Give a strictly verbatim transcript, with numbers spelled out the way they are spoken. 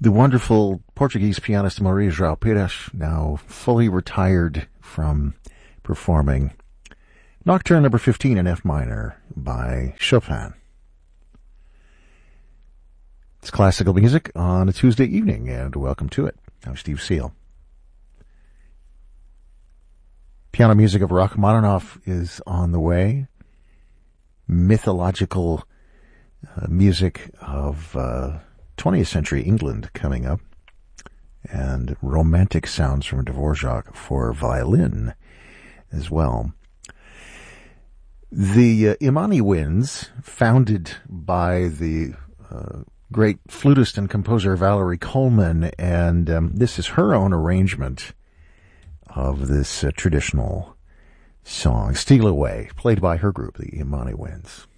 The wonderful Portuguese pianist Maria João Pires, now fully retired from performing Nocturne number fifteen in F minor by Chopin. It's classical music on a Tuesday evening, and welcome to it. I'm Steve Seal. Piano music of Rachmaninoff is on the way. Mythological uh, music of uh, twentieth century England coming up. And romantic sounds from Dvorak for violin as well. The uh, Imani Winds, founded by the uh, great flutist and composer Valerie Coleman, and um, this is her own arrangement of this uh, traditional song, Steal Away, played by her group, the Imani Winds.